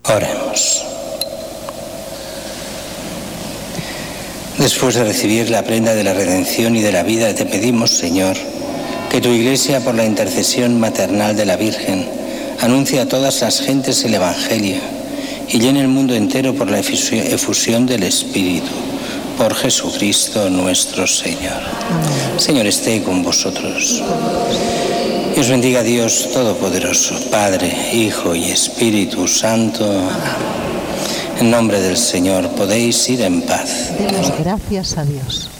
Oremos. Después de recibir la prenda de la redención y de la vida, te pedimos, Señor, que tu Iglesia, por la intercesión maternal de la Virgen, anuncie a todas las gentes el Evangelio y llene el mundo entero por la efusión del Espíritu. Por Jesucristo nuestro Señor. Amén. Señor, esté con vosotros. Y os bendiga Dios Todopoderoso, Padre, Hijo y Espíritu Santo. Amén. En nombre del Señor podéis ir en paz. Demos gracias a Dios.